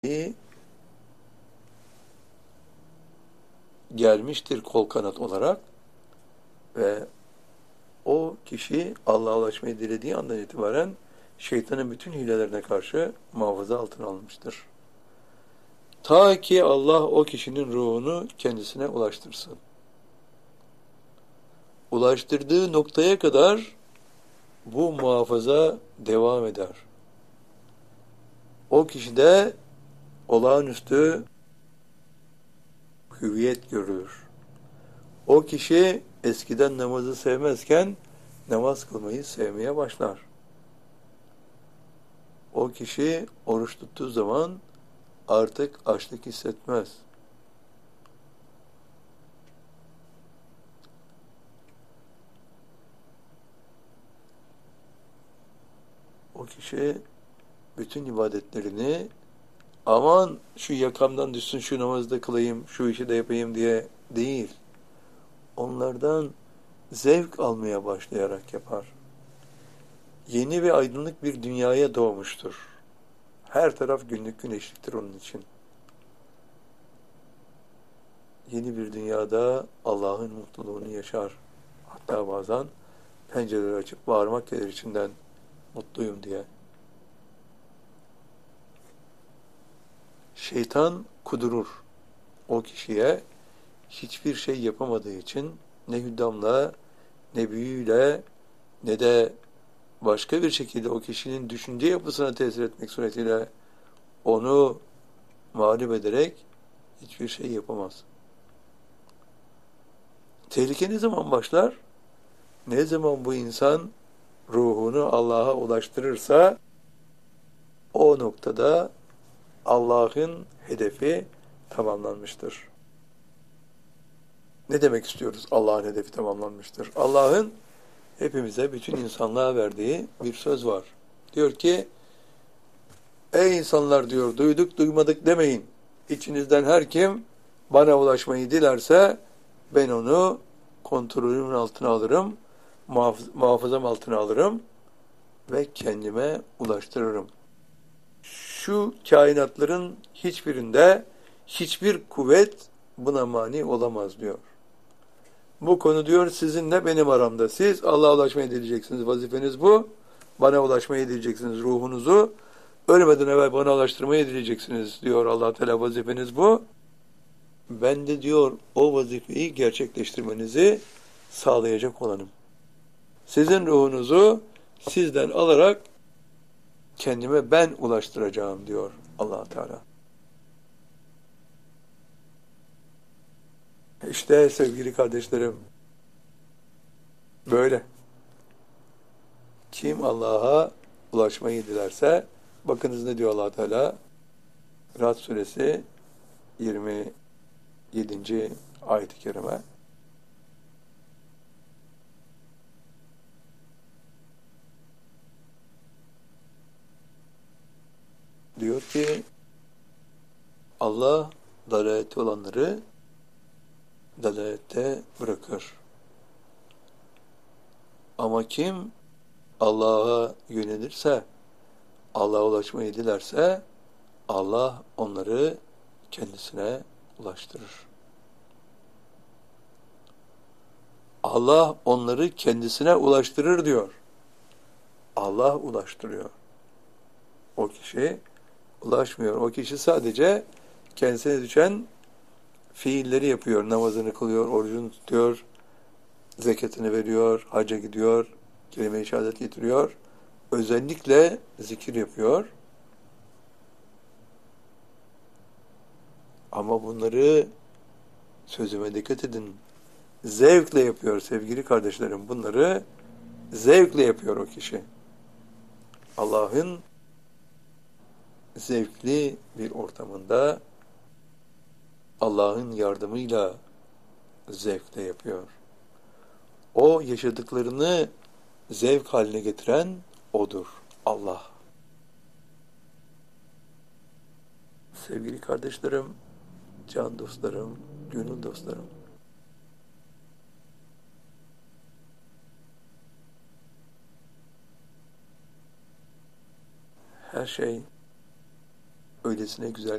gelmiştir kol kanat olarak ve o kişi Allah'a ulaşmayı dilediği andan itibaren şeytanın bütün hilelerine karşı muhafaza altına almıştır. Ta ki Allah o kişinin ruhunu kendisine ulaştırsın. Ulaştırdığı noktaya kadar bu muhafaza devam eder. O kişide olağanüstü hüviyet görülür. O kişi eskiden namazı sevmezken namaz kılmayı sevmeye başlar. O kişi oruç tuttuğu zaman artık açlık hissetmez. O kişi bütün ibadetlerini aman şu yakamdan düşsün, şu namazı da kılayım, şu işi de yapayım diye değil. Onlardan zevk almaya başlayarak yapar. Yeni ve aydınlık bir dünyaya doğmuştur. Her taraf günlük güneşliktir onun için. Yeni bir dünyada Allah'ın mutluluğunu yaşar. Hatta bazen pencereleri açıp bağırmak gelir içinden mutluyum diye. Şeytan kudurur. O kişiye hiçbir şey yapamadığı için ne hüddamla, ne büyüyle, ne de başka bir şekilde o kişinin düşünce yapısına tesir etmek suretiyle onu mağlup ederek hiçbir şey yapamaz. Tehlike ne zaman başlar? Ne zaman bu insan ruhunu Allah'a ulaştırırsa o noktada Allah'ın hedefi tamamlanmıştır. Ne demek istiyoruz? Allah'ın hedefi tamamlanmıştır. Allah'ın hepimize, bütün insanlığa verdiği bir söz var. Diyor ki, ey insanlar diyor, duyduk duymadık demeyin. İçinizden her kim bana ulaşmayı dilerse ben onu kontrolümün altına alırım, muhafazam altına alırım ve kendime ulaştırırım. Şu kainatların hiçbirinde hiçbir kuvvet buna mani olamaz diyor. Bu konu diyor sizinle benim aramda. Siz Allah'a ulaşmayı dileyeceksiniz. Vazifeniz bu. Bana ulaşmayı dileyeceksiniz ruhunuzu. Ölmeden evvel bana ulaştırmayı dileyeceksiniz diyor Allah Teala, vazifeniz bu. Ben de diyor o vazifeyi gerçekleştirmenizi sağlayacak olanım. Sizin ruhunuzu sizden alarak kendime ben ulaştıracağım diyor Allah Teala. İşte sevgili kardeşlerim, böyle. Kim Allah'a ulaşmayı dilerse, bakınız ne diyor Allah Teala? Rad suresi 27. ayet-i kerime. Diyor ki Allah dalalette olanları dalalette bırakır. Ama kim Allah'a yönelirse, Allah'a ulaşmayı dilerse Allah onları kendisine ulaştırır. Allah onları kendisine ulaştırır diyor. Allah ulaştırıyor. O kişi ulaşmıyor. O kişi sadece kendisine düşen fiilleri yapıyor. Namazını kılıyor, orucunu tutuyor, zekatını veriyor, hacca gidiyor, kelime-i şehadet getiriyor. Özellikle zikir yapıyor. Ama bunları, sözüme dikkat edin, zevkle yapıyor sevgili kardeşlerim. Bunları zevkle yapıyor o kişi. Allah'ın zevkli bir ortamında Allah'ın yardımıyla zevkle yapıyor. O yaşadıklarını zevk haline getiren O'dur. Allah. Sevgili kardeşlerim, can dostlarım, gönül dostlarım. Her şey öylesine güzel